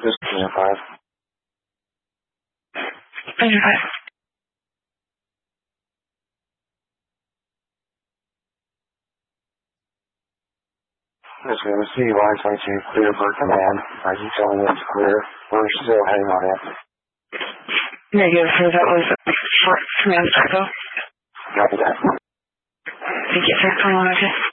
Just 5. Engine 5. Just going to see Y22 clear for command. Are you telling us clear? We're still heading on it. Negative, sir. That was short command echo. Copy that. Thank you, sir. 2102.